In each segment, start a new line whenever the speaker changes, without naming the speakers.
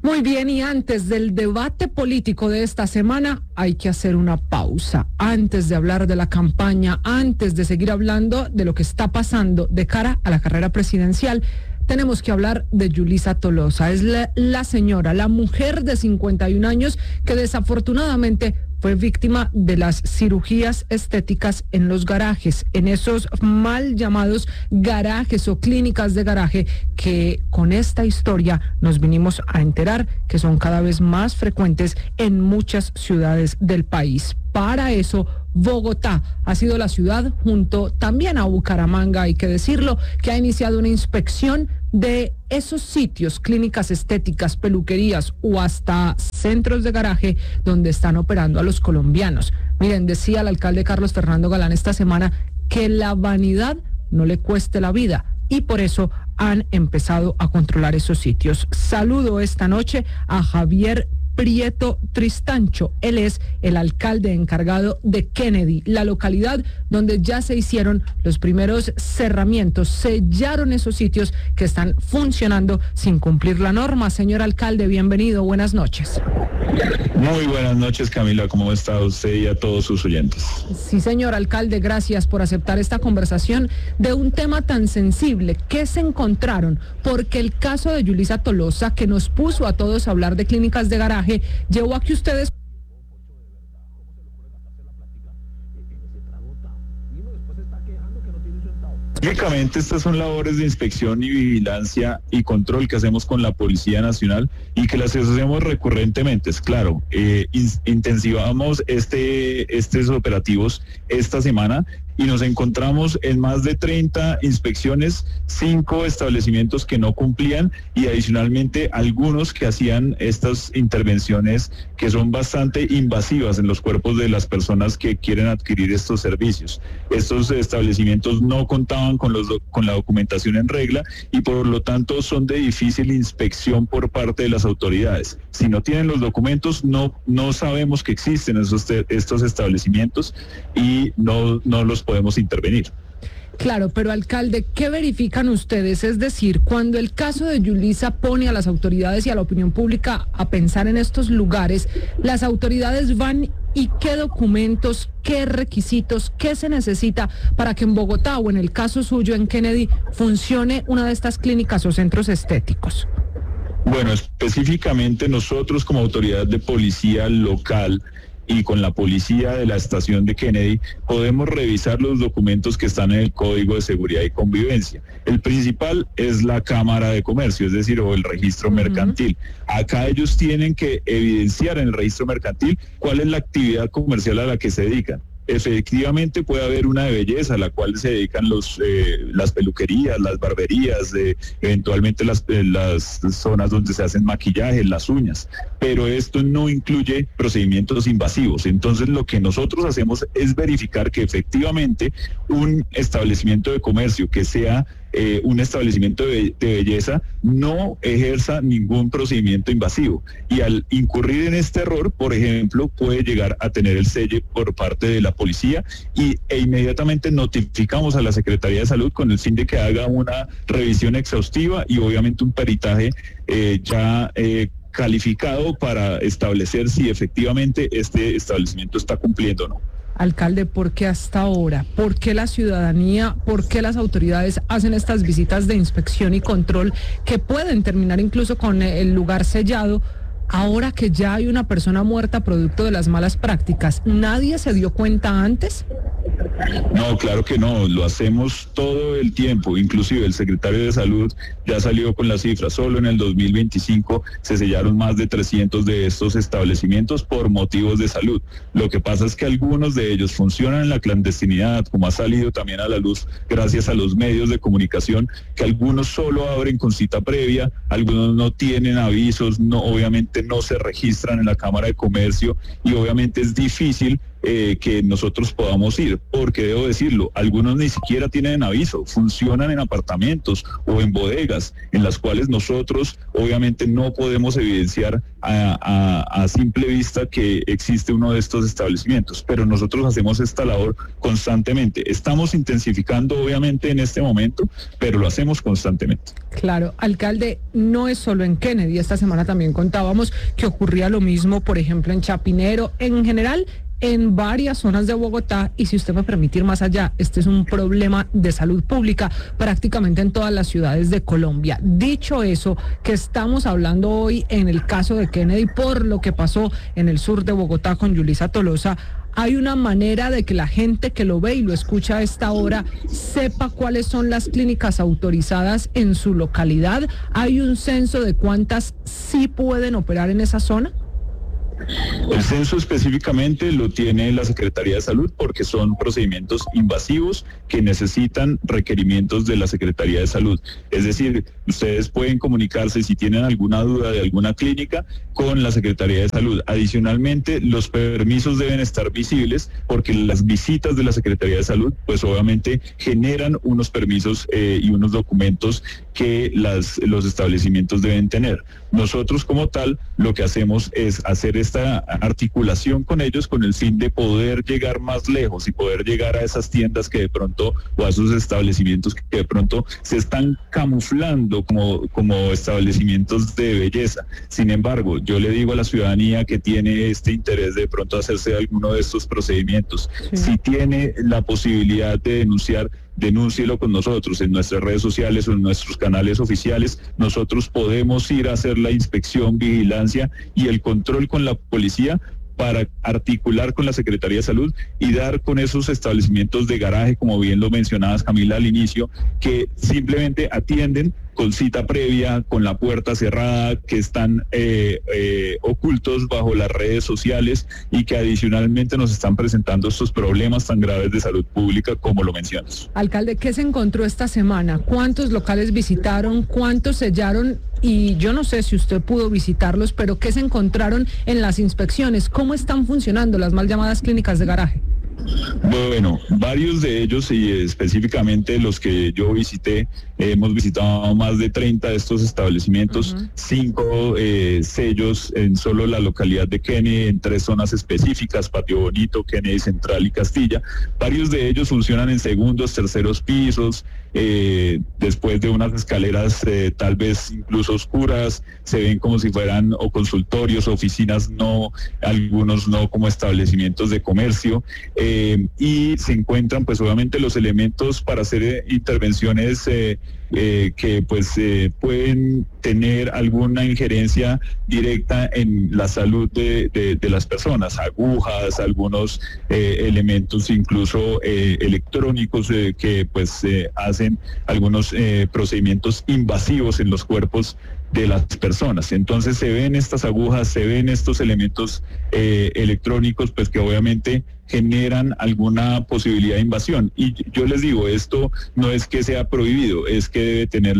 Muy bien, y antes del debate político de esta semana, hay que hacer una pausa. Antes de hablar de la campaña, antes de seguir hablando de lo que está pasando de cara a la carrera presidencial, tenemos que hablar de Yulisa Tolosa. Es la señora, la mujer de 51 años que desafortunadamente fue víctima de las cirugías estéticas en los garajes, en esos mal llamados garajes o clínicas de garaje que con esta historia nos vinimos a enterar que son cada vez más frecuentes en muchas ciudades del país. Para eso, Bogotá ha sido la ciudad, junto también a Bucaramanga, hay que decirlo, que ha iniciado una inspección de esos sitios, clínicas estéticas, peluquerías o hasta centros de garaje donde están operando a los colombianos. Miren, decía el alcalde Carlos Fernando Galán esta semana que la vanidad no le cueste la vida y por eso han empezado a controlar esos sitios. Saludo esta noche a Javier Prieto Tristancho. Él es el alcalde encargado de Kennedy, la localidad donde ya se hicieron los primeros cerramientos, sellaron esos sitios que están funcionando sin cumplir la norma. Señor alcalde, bienvenido, buenas noches.
Muy buenas noches, Camila, ¿cómo está usted y a todos sus oyentes?
Sí, señor alcalde, gracias por aceptar esta conversación de un tema tan sensible. ¿Qué se encontraron? Porque el caso de Yulisa Tolosa, que nos puso a todos a hablar de clínicas de garaje, llevó a que ustedes...
Básicamente estas son labores de inspección y vigilancia y control que hacemos con la Policía Nacional y que las hacemos recurrentemente. Es claro, intensivamos estos operativos esta semana y nos encontramos en más de 30 inspecciones, 5 establecimientos que no cumplían y adicionalmente algunos que hacían estas intervenciones que son bastante invasivas en los cuerpos de las personas que quieren adquirir estos servicios. Estos establecimientos no contaban con la documentación en regla y por lo tanto son de difícil inspección por parte de las autoridades. Si no tienen los documentos, no sabemos que existen estos establecimientos y no los podemos intervenir.
Claro, pero alcalde, ¿qué verifican ustedes? Es decir, cuando el caso de Yulisa pone a las autoridades y a la opinión pública a pensar en estos lugares, las autoridades van y qué documentos, qué requisitos, qué se necesita para que en Bogotá o en el caso suyo en Kennedy funcione una de estas clínicas o centros estéticos.
Bueno, específicamente nosotros como autoridad de policía local y con la policía de la estación de Kennedy podemos revisar los documentos que están en el Código de Seguridad y Convivencia. El principal es la Cámara de Comercio, es decir, o el registro mercantil. Acá ellos tienen que evidenciar en el registro mercantil cuál es la actividad comercial a la que se dedican. Efectivamente puede haber una de belleza a la cual se dedican las peluquerías, las barberías, eventualmente las zonas donde se hacen maquillaje, las uñas, pero esto no incluye procedimientos invasivos. Entonces lo que nosotros hacemos es verificar que efectivamente un establecimiento de comercio que sea un establecimiento de belleza no ejerza ningún procedimiento invasivo y al incurrir en este error, por ejemplo, puede llegar a tener el sello por parte de la policía e inmediatamente notificamos a la Secretaría de Salud con el fin de que haga una revisión exhaustiva y obviamente un peritaje calificado para establecer si efectivamente este establecimiento está cumpliendo o no.
Alcalde, ¿por qué hasta ahora? ¿Por qué la ciudadanía, por qué las autoridades hacen estas visitas de inspección y control que pueden terminar incluso con el lugar sellado? Ahora que ya hay una persona muerta producto de las malas prácticas, ¿nadie se dio cuenta antes?
No, claro que no, lo hacemos todo el tiempo, inclusive el secretario de Salud ya salió con las cifras, solo en el 2025 se sellaron más de 300 de estos establecimientos por motivos de salud. Lo que pasa es que algunos de ellos funcionan en la clandestinidad, como ha salido también a la luz gracias a los medios de comunicación, que algunos solo abren con cita previa, algunos no tienen avisos, obviamente no se registran en la Cámara de Comercio y obviamente es difícil que nosotros podamos ir, porque debo decirlo, algunos ni siquiera tienen aviso, funcionan en apartamentos o en bodegas, en las cuales nosotros obviamente no podemos evidenciar a simple vista que existe uno de estos establecimientos, pero nosotros hacemos esta labor constantemente. Estamos intensificando obviamente en este momento, pero lo hacemos constantemente.
Claro, alcalde, no es solo en Kennedy, esta semana también contábamos que ocurría lo mismo, por ejemplo, en Chapinero, en general, en varias zonas de Bogotá, y si usted me permite ir más allá, este es un problema de salud pública prácticamente en todas las ciudades de Colombia. Dicho eso, que estamos hablando hoy en el caso de Kennedy por lo que pasó en el sur de Bogotá con Yulisa Tolosa, ¿hay una manera de que la gente que lo ve y lo escucha a esta hora sepa cuáles son las clínicas autorizadas en su localidad? ¿Hay un censo de cuántas sí pueden operar en esa zona?
El censo específicamente lo tiene la Secretaría de Salud porque son procedimientos invasivos que necesitan requerimientos de la Secretaría de Salud. Es decir, ustedes pueden comunicarse si tienen alguna duda de alguna clínica con la Secretaría de Salud. Adicionalmente, los permisos deben estar visibles porque las visitas de la Secretaría de Salud, pues obviamente generan unos permisos y unos documentos que los establecimientos deben tener. Nosotros como tal lo que hacemos es hacer esta articulación con ellos con el fin de poder llegar más lejos y poder llegar a esas tiendas que de pronto o a esos establecimientos que de pronto se están camuflando como establecimientos de belleza. Sin embargo, yo le digo a la ciudadanía que tiene este interés de pronto hacerse alguno de estos procedimientos, si tiene la posibilidad de denunciar, denúncielo con nosotros en nuestras redes sociales o en nuestros canales oficiales. Nosotros podemos ir a hacer la inspección, vigilancia y el control con la policía para articular con la Secretaría de Salud y dar con esos establecimientos de garaje, como bien lo mencionabas, Camila, al inicio, que simplemente atienden con cita previa, con la puerta cerrada, que están ocultos bajo las redes sociales y que adicionalmente nos están presentando estos problemas tan graves de salud pública como lo mencionas.
Alcalde, ¿qué se encontró esta semana? ¿Cuántos locales visitaron? ¿Cuántos sellaron? Y yo no sé si usted pudo visitarlos, pero ¿qué se encontraron en las inspecciones? ¿Cómo están funcionando las mal llamadas clínicas de garaje?
Bueno, varios de ellos y específicamente los que yo visité, hemos visitado más de 30 de estos establecimientos, 5 sellos en solo la localidad de Kennedy, en 3 zonas específicas, Patio Bonito, Kennedy Central y Castilla. Varios de ellos funcionan en segundos, terceros pisos, después de unas escaleras tal vez incluso oscuras, se ven como si fueran o consultorios, oficinas, no, algunos no como establecimientos de comercio, y se encuentran pues obviamente los elementos para hacer intervenciones que pues pueden tener alguna injerencia directa en la salud de las personas, agujas, algunos elementos incluso electrónicos que pues hacen algunos procedimientos invasivos en los cuerpos de las personas. Entonces se ven estas agujas, se ven estos elementos electrónicos, pues que obviamente generan alguna posibilidad de invasión. Y yo les digo, esto no es que sea prohibido, es que debe tener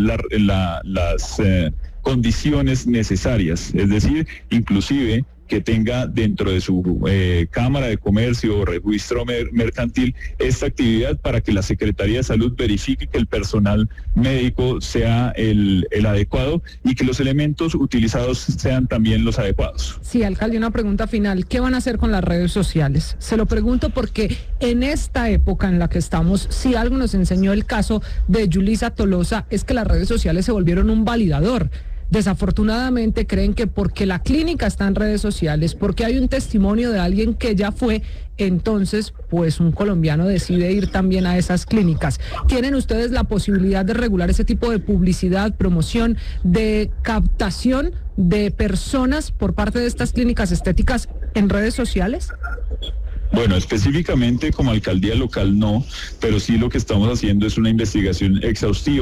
las condiciones necesarias, es decir, inclusive que tenga dentro de su Cámara de Comercio o registro mercantil esta actividad para que la Secretaría de Salud verifique que el personal médico sea el adecuado y que los elementos utilizados sean también los adecuados.
Sí, alcalde, una pregunta final. ¿Qué van a hacer con las redes sociales? Se lo pregunto porque en esta época en la que estamos, si algo nos enseñó el caso de Yulisa Tolosa es que las redes sociales se volvieron un validador. Desafortunadamente creen que porque la clínica está en redes sociales, porque hay un testimonio de alguien que ya fue, entonces pues un colombiano decide ir también a esas clínicas. ¿Tienen ustedes la posibilidad de regular ese tipo de publicidad, promoción, de captación de personas por parte de estas clínicas estéticas en redes sociales?
Bueno, específicamente como alcaldía local no, pero sí lo que estamos haciendo es una investigación exhaustiva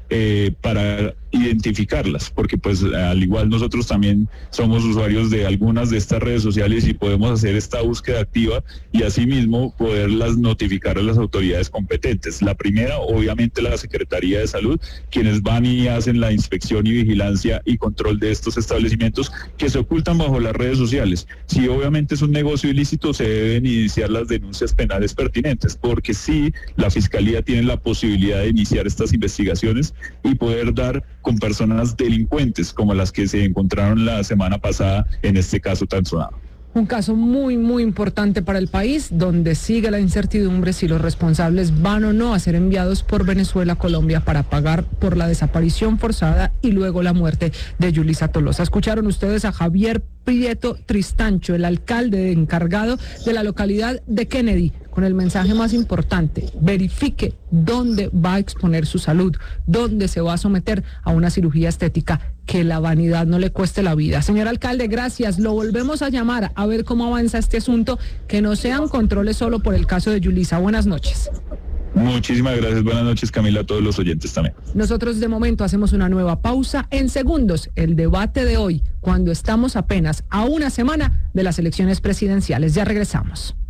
para identificarlas, porque pues al igual nosotros también somos usuarios de algunas de estas redes sociales y podemos hacer esta búsqueda activa y asimismo poderlas notificar a las autoridades competentes. La primera, obviamente, la Secretaría de Salud, quienes van y hacen la inspección y vigilancia y control de estos establecimientos que se ocultan bajo las redes sociales. Si obviamente es un negocio ilícito, se deben iniciar las denuncias penales pertinentes, porque sí, la Fiscalía tiene la posibilidad de iniciar estas investigaciones y poder dar con personas delincuentes como las que se encontraron la semana pasada en este caso tan sonado.
Un caso muy, muy importante para el país, donde sigue la incertidumbre si los responsables van o no a ser enviados por Venezuela a Colombia para pagar por la desaparición forzada y luego la muerte de Yulisa Tolosa. Escucharon ustedes a Javier Prieto Tristancho, el alcalde encargado de la localidad de Kennedy, con el mensaje más importante: verifique dónde va a exponer su salud, dónde se va a someter a una cirugía estética, que la vanidad no le cueste la vida. Señor alcalde, gracias. Lo volvemos a llamar a ver cómo avanza este asunto, que no sean controles solo por el caso de Yulisa. Buenas noches.
Muchísimas gracias. Buenas noches, Camila, a todos los oyentes también.
Nosotros de momento hacemos una nueva pausa. En segundos, el debate de hoy, cuando estamos apenas a una semana de las elecciones presidenciales. Ya regresamos.